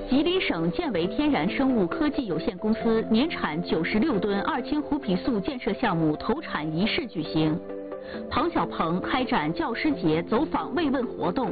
吉林省建维天然生物科技有限公司年产96吨二氢胡皮素建设项目投产仪式举行，庞小鹏开展教师节走访慰问活动。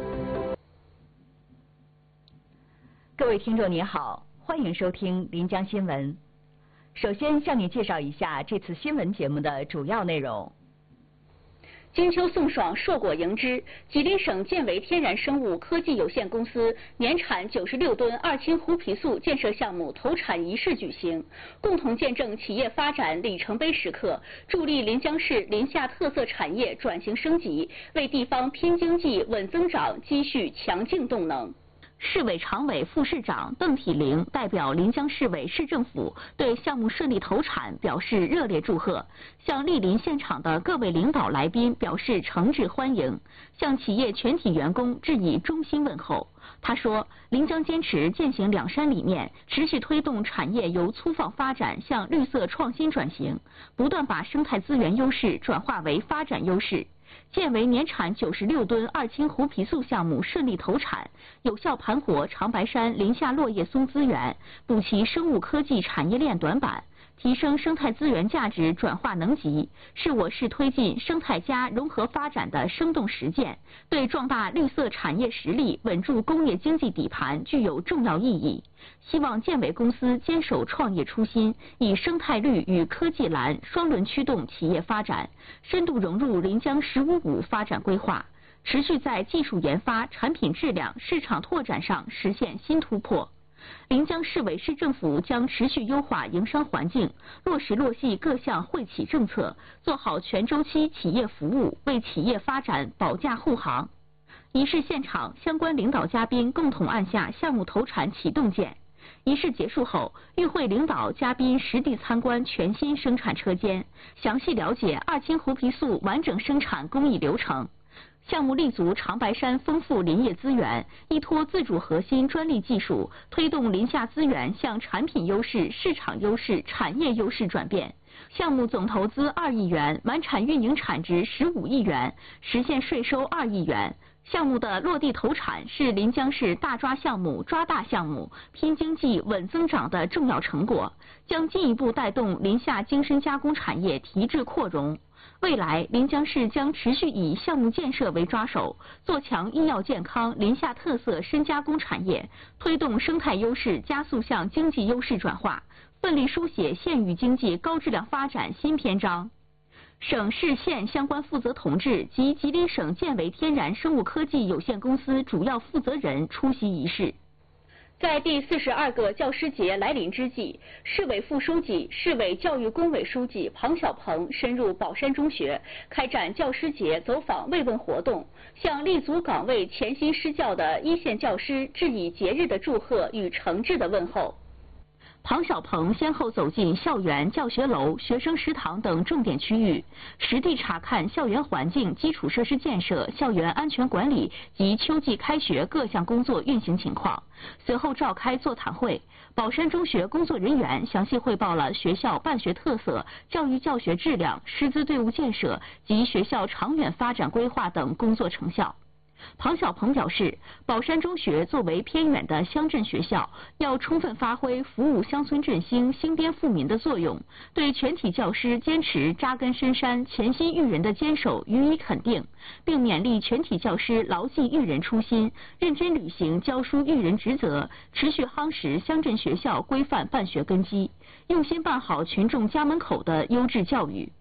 各位听众您好，欢迎收听临江新闻。首先向你介绍一下这次新闻节目的主要内容。 金秋送爽，硕果迎之。吉林省建维天然生物科技有限公司年产96吨二氢胡皮素建设项目投产仪式举行，共同见证企业发展里程碑时刻，助力临江市临夏特色产业转型升级，为地方拼经济、稳增长积蓄强劲动能。市委常委、副市长邓体玲代表临江市委市政府对项目顺利投产表示热烈祝贺，向莅临现场的各位领导来宾表示诚挚欢迎，向企业全体员工致以衷心问候。他说，临江坚持践行两山理念，持续推动产业由粗放发展向绿色创新转型，不断把生态资源优势转化为发展优势。建维年产96吨二氢胡皮素项目顺利投产，有效盘活长白山临夏落叶松资源，补齐生物科技产业链短板，提升生态资源价值转化能级，是我市推进生态加融合发展的生动实践，对壮大绿色产业实力、稳住工业经济底盘具有重要意义。希望建维公司坚守创业初心，以生态绿与科技蓝双轮驱动企业发展，深度融入临江“15+5”发展规划，持续在技术研发、产品质量、市场拓展上实现新突破。临江市委市政府将持续优化营商环境，落实落细各项惠企政策，做好全周期企业服务，为企业发展保驾护航。仪式现场，相关领导嘉宾共同按下项目投产启动键。仪式结束后，与会领导嘉宾实地参观全新生产车间，详细了解二氢胡皮素完整生产工艺流程。项目立足长白山丰富林业资源，依托自主核心专利技术，推动临夏资源向产品优势、市场优势、产业优势转变。项目总投资2亿元，完产运营产值15亿元，实现税收2亿元。项目的落地投产是临江市大抓项目、抓大项目、拼经济、稳增长的重要成果，将进一步带动临夏精深加工产业提质扩容。未来，临江市将持续以项目建设为抓手，做强医药健康、临夏特色深加工产业，推动生态优势加速向经济优势转化，奋力书写县域经济高质量发展新篇章。省市县相关负责同志及吉林省建维天然生物科技有限公司主要负责人出席仪式。在第42个教师节来临之际，市委副书记、市委教育工委书记庞小鹏深入宝山中学，开展教师节走访慰问活动，向立足岗位潜心施教的一线教师致以节日的祝贺与诚挚的问候。庞小鹏先后走进校园、教学楼、学生食堂等重点区域，实地查看校园环境、基础设施建设、校园安全管理及秋季开学各项工作运行情况。随后召开座谈会，宝山中学工作人员详细汇报了学校办学特色、教育教学质量、师资队伍建设及学校长远发展规划等工作成效。庞小鹏表示，宝山中学作为偏远的乡镇学校，要充分发挥服务乡村振兴、兴边富民的作用，对全体教师坚持扎根深山、潜心育人的坚守予以肯定，并勉励全体教师牢记育人初心，认真履行教书育人职责，持续夯实乡镇学校规范办学根基，用心办好群众家门口的优质教育。